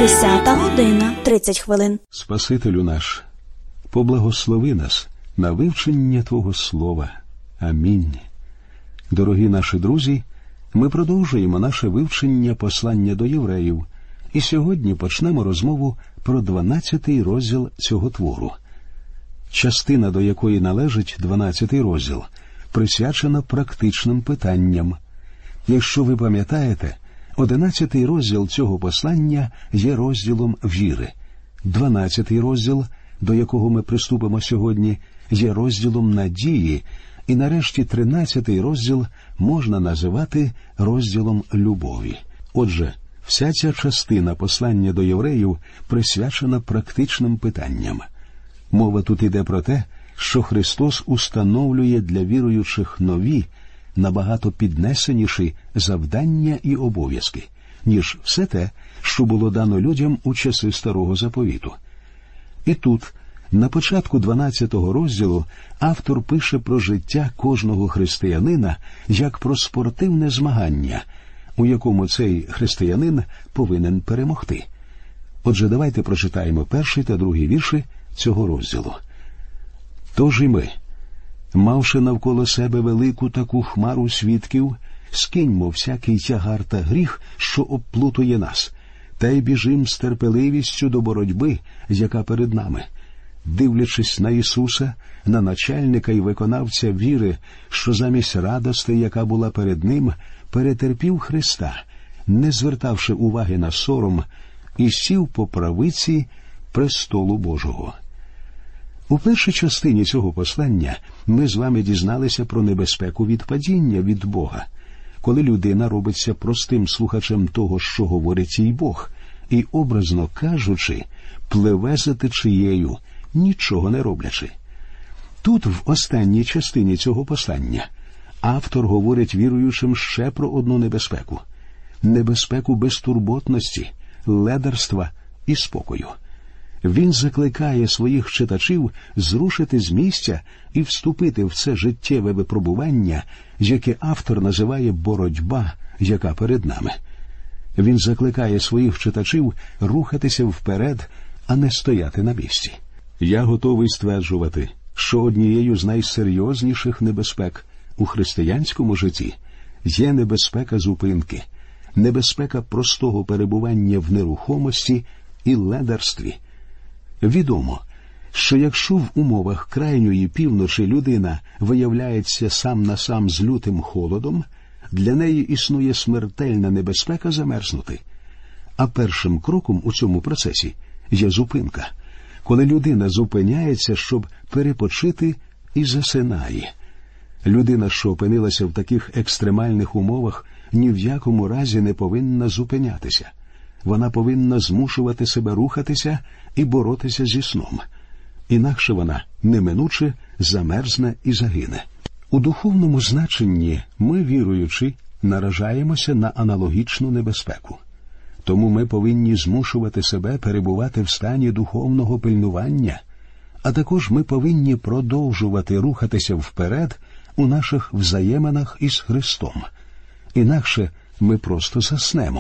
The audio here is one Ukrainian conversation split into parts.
10:30. Спасителю наш, поблагослови нас на вивчення Твого Слова. Амінь. Дорогі наші друзі, ми продовжуємо наше вивчення послання до євреїв. І сьогодні почнемо розмову про 12-й розділ цього твору. Частина, до якої належить 12-й розділ, присвячена практичним питанням. Якщо ви пам'ятаєте, 11-й розділ цього послання є розділом віри. 12-й розділ, до якого ми приступимо сьогодні, є розділом надії. І нарешті 13-й розділ можна називати розділом любові. Отже, вся ця частина послання до євреїв присвячена практичним питанням. Мова тут іде про те, що Христос установлює для віруючих нові, набагато піднесеніші завдання і обов'язки, ніж все те, що було дано людям у часи Старого Заповіту. І тут, на початку 12-го розділу, автор пише про життя кожного християнина як про спортивне змагання, у якому цей християнин повинен перемогти. Отже, давайте прочитаємо 1 та 2 вірші цього розділу. «Тож і ми, мавши навколо себе велику таку хмару свідків, скиньмо всякий тягар та гріх, що обплутує нас, та й біжим з терпеливістю до боротьби, яка перед нами, дивлячись на Ісуса, на начальника і виконавця віри, що замість радости, яка була перед Ним, перетерпів Христа, не звертавши уваги на сором, і сів по правиці престолу Божого». У першій частині цього послання ми з вами дізналися про небезпеку від падіння від Бога, коли людина робиться простим слухачем того, що говорить їй Бог, і, образно кажучи, пливе за течією, нічого не роблячи. Тут, в останній частині цього послання, автор говорить віруючим ще про одну небезпеку – небезпеку безтурботності, ледарства і спокою. Він закликає своїх читачів зрушити з місця і вступити в це життєве випробування, яке автор називає «боротьба, яка перед нами». Він закликає своїх читачів рухатися вперед, а не стояти на місці. Я готовий стверджувати, що однією з найсерйозніших небезпек у християнському житті є небезпека зупинки, небезпека простого перебування в нерухомості і ледарстві. Відомо, що якщо в умовах крайньої півночі людина виявляється сам на сам з лютим холодом, для неї існує смертельна небезпека замерзнути. А першим кроком у цьому процесі є зупинка, коли людина зупиняється, щоб перепочити, і засинає. Людина, що опинилася в таких екстремальних умовах, ні в якому разі не повинна зупинятися. Вона повинна змушувати себе рухатися і боротися зі сном. Інакше вона неминуче замерзне і загине. У духовному значенні ми, віруючи, наражаємося на аналогічну небезпеку. Тому ми повинні змушувати себе перебувати в стані духовного пильнування, а також ми повинні продовжувати рухатися вперед у наших взаєминах із Христом. Інакше ми просто заснемо.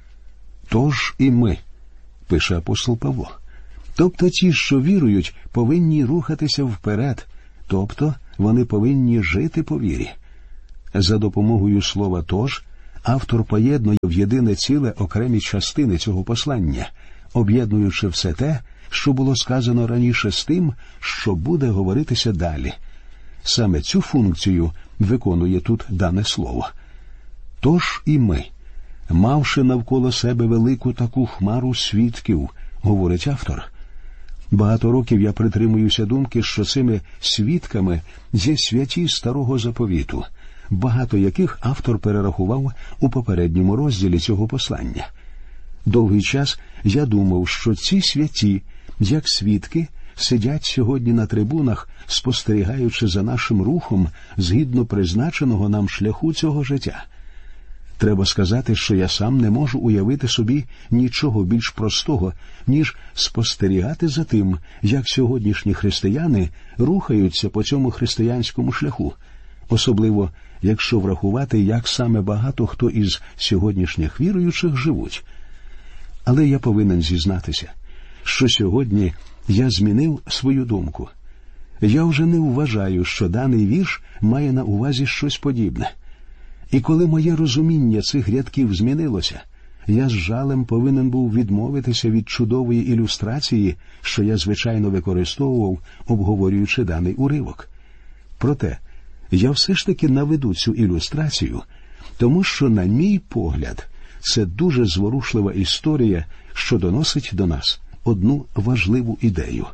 «Тож і ми», – пише апостол Павло. Тобто ті, що вірують, повинні рухатися вперед, тобто вони повинні жити по вірі. За допомогою слова «тож» автор поєднує в єдине ціле окремі частини цього послання, об'єднуючи все те, що було сказано раніше з тим, що буде говоритися далі. Саме цю функцію виконує тут дане слово. «Тож і ми, мавши навколо себе велику таку хмару свідків», – говорить автор. Багато років я притримуюся думки, що цими свідками є святі Старого Заповіту, багато яких автор перерахував у попередньому розділі цього послання. Довгий час я думав, що ці святі, як свідки, сидять сьогодні на трибунах, спостерігаючи за нашим рухом згідно призначеного нам шляху цього життя. Треба сказати, що я сам не можу уявити собі нічого більш простого, ніж спостерігати за тим, як сьогоднішні християни рухаються по цьому християнському шляху, особливо якщо врахувати, як саме багато хто із сьогоднішніх віруючих живуть. Але я повинен зізнатися, що сьогодні я змінив свою думку. Я вже не вважаю, що даний вірш має на увазі щось подібне. І коли моє розуміння цих рядків змінилося, я з жалем повинен був відмовитися від чудової ілюстрації, що я, звичайно, використовував, обговорюючи даний уривок. Проте, я все ж таки наведу цю ілюстрацію, тому що, на мій погляд, це дуже зворушлива історія, що доносить до нас одну важливу ідею.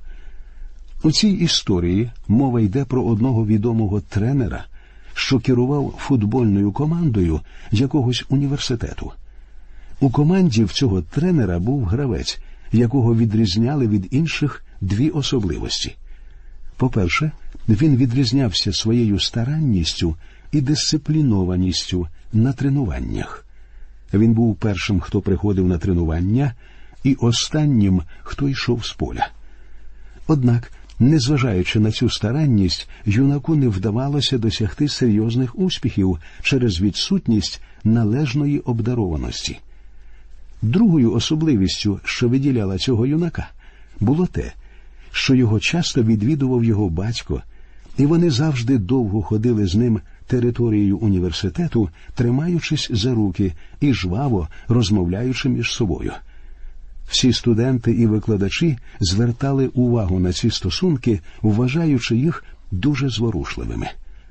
У цій історії мова йде про одного відомого тренера, що керував футбольною командою якогось університету. У команді в цього тренера був гравець, якого відрізняли від інших дві особливості. По-перше, він відрізнявся своєю старанністю і дисциплінованістю на тренуваннях. Він був першим, хто приходив на тренування, і останнім, хто йшов з поля. Однак, незважаючи на цю старанність, юнаку не вдавалося досягти серйозних успіхів через відсутність належної обдарованості. Другою особливістю, що виділяла цього юнака, було те, що його часто відвідував його батько, і вони завжди довго ходили з ним територією університету, тримаючись за руки і жваво розмовляючи між собою. Всі студенти і викладачі звертали увагу на ці стосунки, вважаючи їх дуже зворушливими.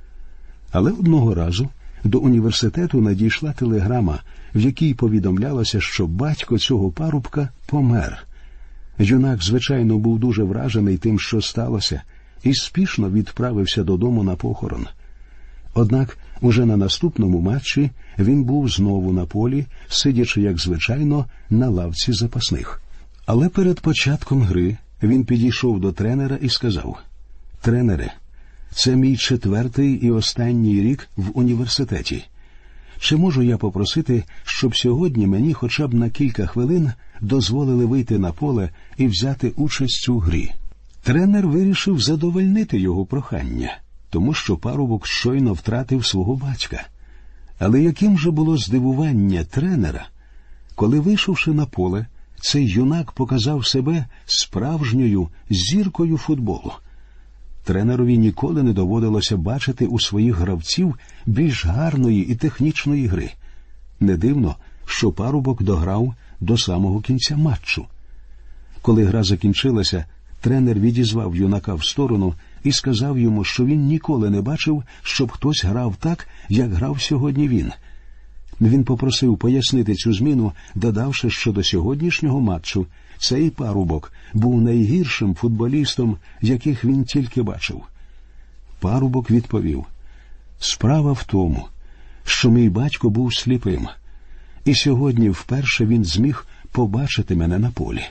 Але одного разу до університету надійшла телеграма, в якій повідомлялося, що батько цього парубка помер. Юнак, звичайно, був дуже вражений тим, що сталося, і спішно відправився додому на похорон. Однак уже на наступному матчі він був знову на полі, сидячи, як звичайно, на лавці запасних. Але перед початком гри він підійшов до тренера і сказав: «Тренере, це мій 4-й і останній рік в університеті. Чи можу я попросити, щоб сьогодні мені хоча б на кілька хвилин дозволили вийти на поле і взяти участь у грі?» Тренер вирішив задовольнити його прохання, тому що парубок щойно втратив свого батька. Але яким же було здивування тренера, коли, вийшовши на поле, цей юнак показав себе справжньою зіркою футболу. Тренерові ніколи не доводилося бачити у своїх гравців більш гарної і технічної гри. Не дивно, що парубок дограв до самого кінця матчу. Коли гра закінчилася, тренер відізвав юнака в сторону і сказав йому, що він ніколи не бачив, щоб хтось грав так, як грав сьогодні він. Він попросив пояснити цю зміну, додавши, що до сьогоднішнього матчу цей парубок був найгіршим футболістом, яких він тільки бачив. Парубок відповів: «Справа в тому, що мій батько був сліпим, і сьогодні вперше він зміг побачити мене на полі».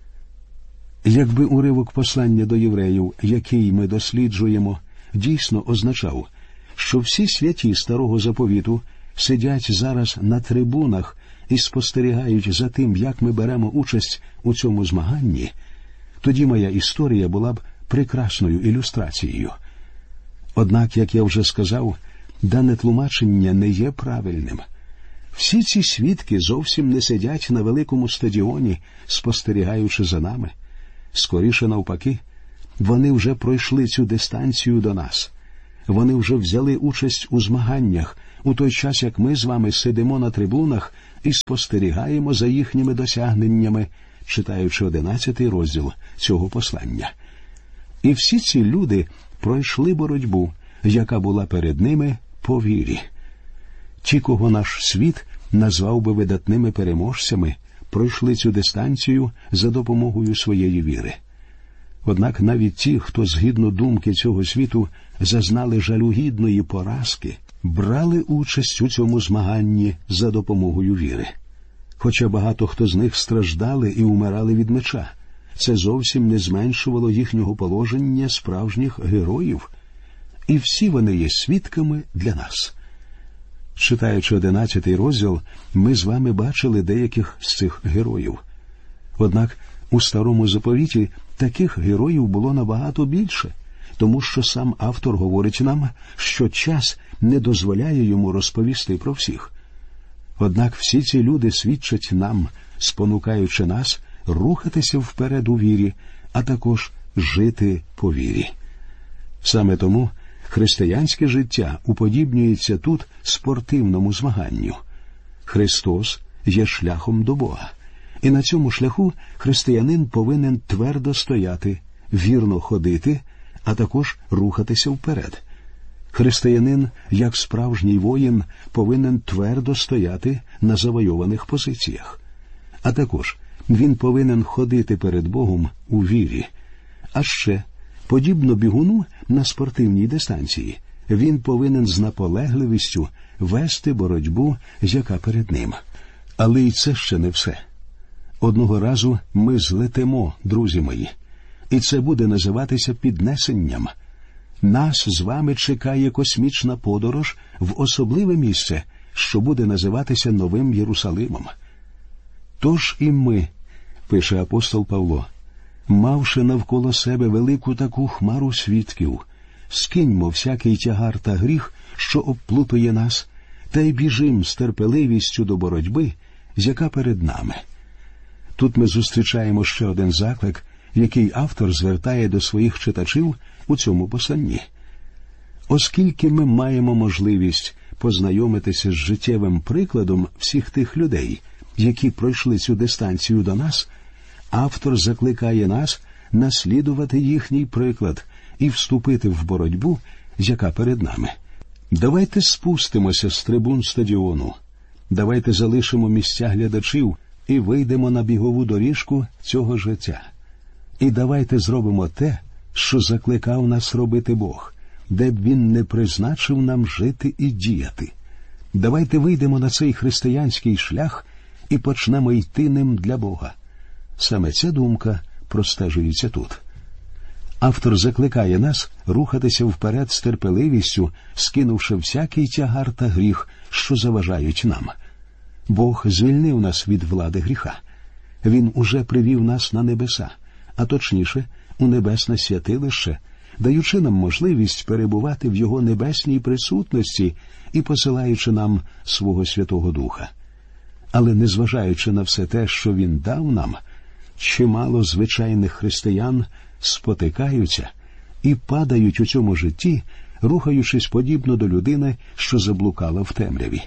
Якби уривок послання до євреїв, який ми досліджуємо, дійсно означав, що всі святі Старого Заповіту сидять зараз на трибунах і спостерігають за тим, як ми беремо участь у цьому змаганні, тоді моя історія була б прекрасною ілюстрацією. Однак, як я вже сказав, дане тлумачення не є правильним. Всі ці свідки зовсім не сидять на великому стадіоні, спостерігаючи за нами. Скоріше навпаки, вони вже пройшли цю дистанцію до нас. Вони вже взяли участь у змаганнях, у той час, як ми з вами сидимо на трибунах і спостерігаємо за їхніми досягненнями, читаючи 11-й розділ цього послання. І всі ці люди пройшли боротьбу, яка була перед ними по вірі. Ті, кого наш світ назвав би видатними переможцями, пройшли цю дистанцію за допомогою своєї віри. Однак навіть ті, хто згідно думки цього світу зазнали жалюгідної поразки, брали участь у цьому змаганні за допомогою віри. Хоча багато хто з них страждали і умирали від меча, це зовсім не зменшувало їхнього положення справжніх героїв. І всі вони є свідками для нас. Читаючи 11-й розділ, ми з вами бачили деяких з цих героїв. Однак у Старому Заповіті таких героїв було набагато більше, тому що сам автор говорить нам, що час не дозволяє йому розповісти про всіх. Однак всі ці люди свідчать нам, спонукаючи нас рухатися вперед у вірі, а також жити по вірі. Саме тому християнське життя уподібнюється тут спортивному змаганню. Христос є шляхом до Бога. І на цьому шляху християнин повинен твердо стояти, вірно ходити, а також рухатися вперед. Християнин, як справжній воїн, повинен твердо стояти на завойованих позиціях. А також він повинен ходити перед Богом у вірі. А ще, подібно бігуну на спортивній дистанції, він повинен з наполегливістю вести боротьбу, яка перед ним. Але й це ще не все. Одного разу ми злетимо, друзі мої, і це буде називатися піднесенням. Нас з вами чекає космічна подорож в особливе місце, що буде називатися Новим Єрусалимом. Тож і ми, пише апостол Павло, мавши навколо себе велику таку хмару свідків, скиньмо всякий тягар та гріх, що обплутує нас, та й біжим з терпеливістю до боротьби, яка перед нами. Тут ми зустрічаємо ще один заклик, який автор звертає до своїх читачів у цьому посланні. Оскільки ми маємо можливість познайомитися з життєвим прикладом всіх тих людей, які пройшли цю дистанцію до нас, автор закликає нас наслідувати їхній приклад і вступити в боротьбу, яка перед нами. Давайте спустимося з трибун стадіону, давайте залишимо місця глядачів і вийдемо на бігову доріжку цього життя. І давайте зробимо те, що закликав нас робити Бог, де б Він не призначив нам жити і діяти. Давайте вийдемо на цей християнський шлях і почнемо йти ним для Бога. Саме ця думка простежується тут. Автор закликає нас рухатися вперед з терпеливістю, скинувши всякий тягар та гріх, що заважають нам. Бог звільнив нас від влади гріха. Він уже привів нас на небеса, а точніше, у небесне святилище, даючи нам можливість перебувати в Його небесній присутності і посилаючи нам свого Святого Духа. Але незважаючи на все те, що Він дав нам, чимало звичайних християн спотикаються і падають у цьому житті, рухаючись подібно до людини, що заблукала в темряві.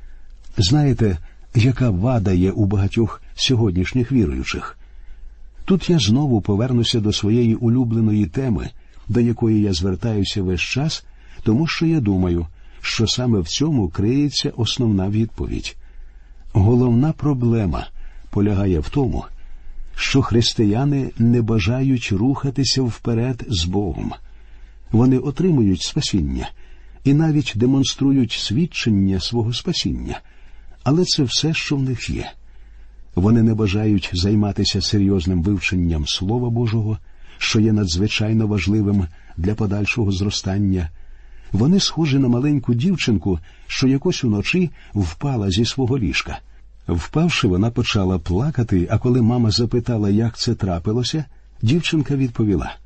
Знаєте, яка вада є у багатьох сьогоднішніх віруючих? Тут я знову повернуся до своєї улюбленої теми, до якої я звертаюся весь час, тому що я думаю, що саме в цьому криється основна відповідь. Головна проблема полягає в тому, що християни не бажають рухатися вперед з Богом. Вони отримують спасіння і навіть демонструють свідчення свого спасіння, але це все, що в них є. Вони не бажають займатися серйозним вивченням Слова Божого, що є надзвичайно важливим для подальшого зростання. Вони схожі на маленьку дівчинку, що якось уночі впала зі свого ліжка. Впавши, вона почала плакати, а коли мама запитала, як це трапилося, дівчинка відповіла: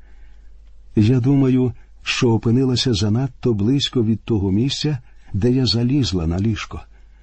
«Я думаю, що опинилася занадто близько від того місця, де я залізла на ліжко».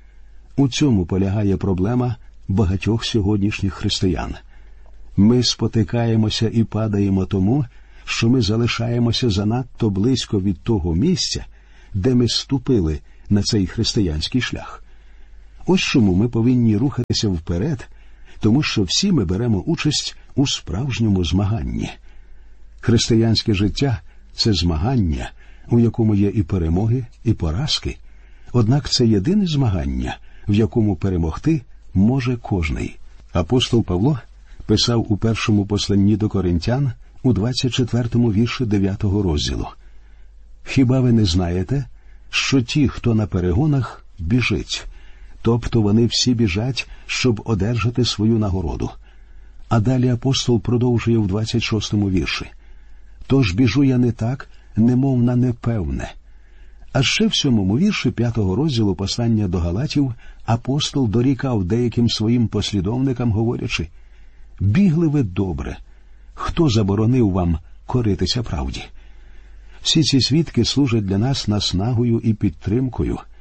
У цьому полягає проблема багатьох сьогоднішніх християн. Ми спотикаємося і падаємо тому, що ми залишаємося занадто близько від того місця, де ми ступили на цей християнський шлях. Ось чому ми повинні рухатися вперед, тому що всі ми беремо участь у справжньому змаганні. Християнське життя – це змагання, у якому є і перемоги, і поразки. Однак це єдине змагання, в якому перемогти може кожний. Апостол Павло писав у першому посланні до Коринтян у 24-му вірші 9-го розділу: «Хіба ви не знаєте, що ті, хто на перегонах, біжить, тобто вони всі біжать, щоб одержати свою нагороду». А далі апостол продовжує в 26-му вірші: «Тож біжу я не так, немов на непевне». А ще в 7-му вірші 5-го розділу послання до Галатів апостол дорікав деяким своїм послідовникам, говорячи: «Бігли ви добре, хто заборонив вам коритися правді?» Всі ці свідки служать для нас наснагою і підтримкою.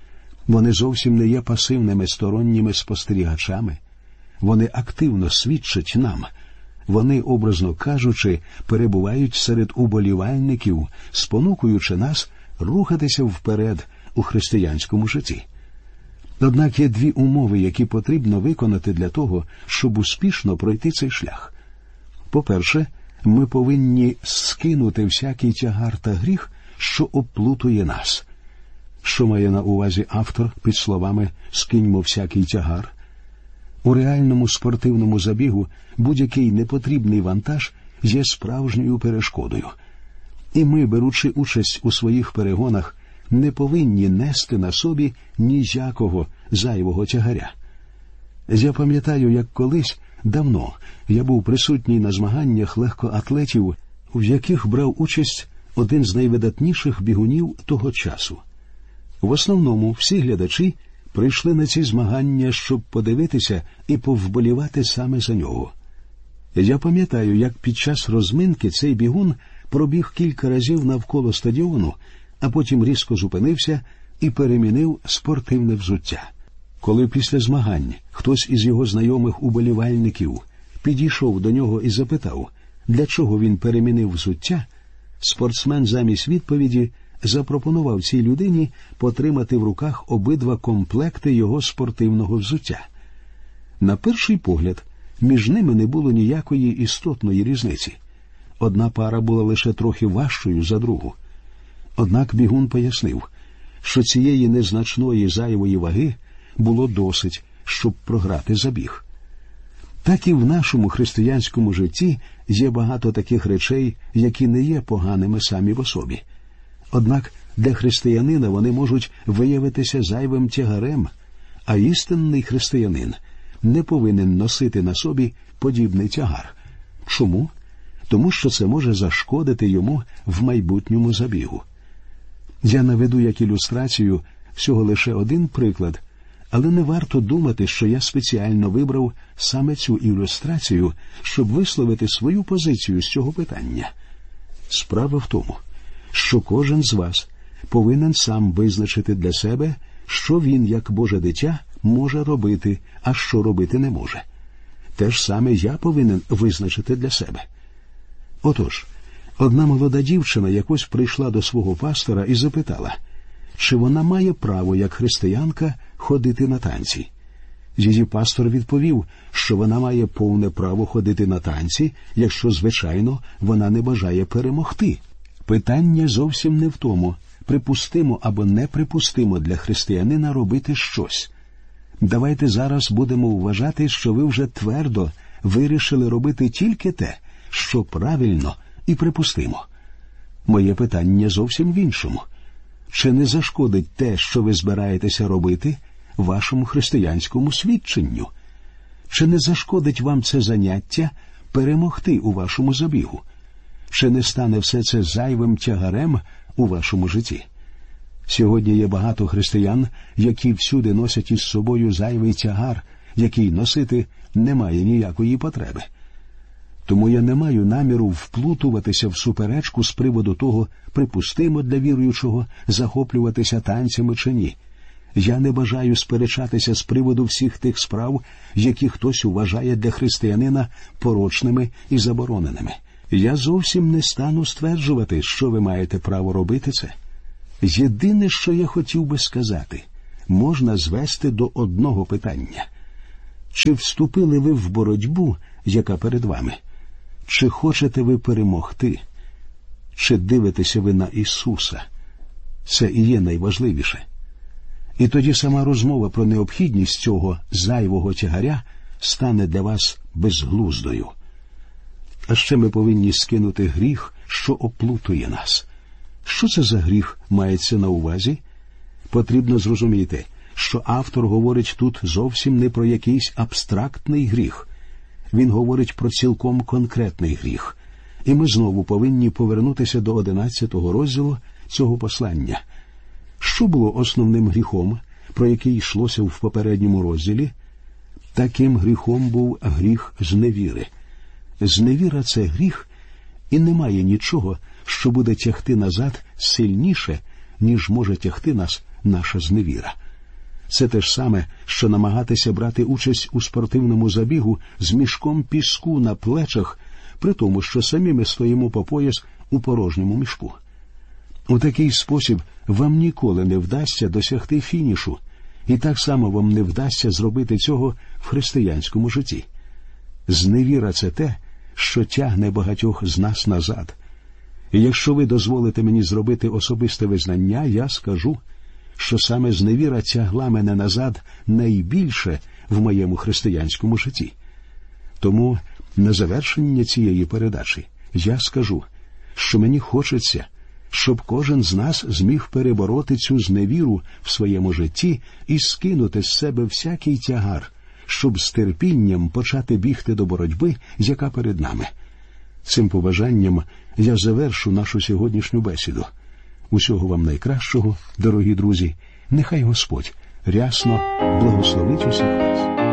Вони зовсім не є пасивними сторонніми спостерігачами. Вони активно свідчать нам. Вони, образно кажучи, перебувають серед уболівальників, спонукуючи нас рухатися вперед у християнському житті. Однак є дві умови, які потрібно виконати для того, щоб успішно пройти цей шлях. По-перше, ми повинні скинути всякий тягар та гріх, що оплутує нас. Що має на увазі автор під словами «скиньмо всякий тягар»? У реальному спортивному забігу будь-який непотрібний вантаж є справжньою перешкодою. І ми, беручи участь у своїх перегонах, не повинні нести на собі ніякого зайвого тягаря. Я пам'ятаю, як колись, давно, я був присутній на змаганнях легкоатлетів, в яких брав участь один з найвидатніших бігунів того часу. В основному всі глядачі прийшли на ці змагання, щоб подивитися і повболівати саме за нього. Я пам'ятаю, як під час розминки цей бігун пробіг кілька разів навколо стадіону, а потім різко зупинився і перемінив спортивне взуття. Коли після змагань хтось із його знайомих уболівальників підійшов до нього і запитав, для чого він перемінив взуття, спортсмен замість відповіді запропонував цій людині потримати в руках обидва комплекти його спортивного взуття. На перший погляд, між ними не було ніякої істотної різниці. Одна пара була лише трохи важчою за другу. Однак бігун пояснив, що цієї незначної зайвої ваги було досить, щоб програти забіг. Так і в нашому християнському житті є багато таких речей, які не є поганими самі в особі. Однак для християнина вони можуть виявитися зайвим тягарем, а істинний християнин не повинен носити на собі подібний тягар. Чому? Тому що це може зашкодити йому в майбутньому забігу. Я наведу як ілюстрацію всього лише один приклад, але не варто думати, що я спеціально вибрав саме цю ілюстрацію, щоб висловити свою позицію з цього питання. Справа в тому, що кожен з вас повинен сам визначити для себе, що він, як Боже дитя, може робити, а що робити не може. Те ж саме я повинен визначити для себе. Отож, одна молода дівчина якось прийшла до свого пастора і запитала, чи вона має право, як християнка, ходити на танці. Її пастор відповів, що вона має повне право ходити на танці, якщо, звичайно, вона не бажає перемогти. Питання зовсім не в тому, припустимо або неприпустимо для християнина робити щось. Давайте зараз будемо вважати, що ви вже твердо вирішили робити тільки те, що правильно і припустимо. Моє питання зовсім в іншому. Чи не зашкодить те, що ви збираєтеся робити, вашому християнському свідченню? Чи не зашкодить вам це заняття перемогти у вашому забігу? Чи не стане все це зайвим тягарем у вашому житті? Сьогодні є багато християн, які всюди носять із собою зайвий тягар, який носити немає ніякої потреби. Тому я не маю наміру вплутуватися в суперечку з приводу того, припустимо для віруючого захоплюватися танцями чи ні. Я не бажаю сперечатися з приводу всіх тих справ, які хтось вважає для християнина порочними і забороненими. Я зовсім не стану стверджувати, що ви маєте право робити це. Єдине, що я хотів би сказати, можна звести до одного питання. Чи вступили ви в боротьбу, яка перед вами? Чи хочете ви перемогти? Чи дивитеся ви на Ісуса? Це і є найважливіше. І тоді сама розмова про необхідність цього зайвого тягаря стане для вас безглуздою. А ще ми повинні скинути гріх, що оплутує нас. Що це за гріх мається на увазі? Потрібно зрозуміти, що автор говорить тут зовсім не про якийсь абстрактний гріх. Він говорить про цілком конкретний гріх. І ми знову повинні повернутися до 11-го розділу цього послання. Що було основним гріхом, про який йшлося в попередньому розділі? Таким гріхом був гріх зневіри. Зневіра – це гріх, і немає нічого, що буде тягти назад сильніше, ніж може тягти нас наша зневіра. Це те ж саме, що намагатися брати участь у спортивному забігу з мішком піску на плечах, при тому, що самі ми стоїмо по пояс у порожньому мішку. У такий спосіб вам ніколи не вдасться досягти фінішу, і так само вам не вдасться зробити цього в християнському житті. Зневіра – це те, що тягне багатьох з нас назад. І якщо ви дозволите мені зробити особисте визнання, я скажу, що саме зневіра тягла мене назад найбільше в моєму християнському житті. Тому на завершення цієї передачі я скажу, що мені хочеться, щоб кожен з нас зміг перебороти цю зневіру в своєму житті і скинути з себе всякий тягар, щоб з терпінням почати бігти до боротьби, яка перед нами. Цим побажанням я завершу нашу сьогоднішню бесіду. Усього вам найкращого, дорогі друзі. Нехай Господь рясно благословить усіх вас.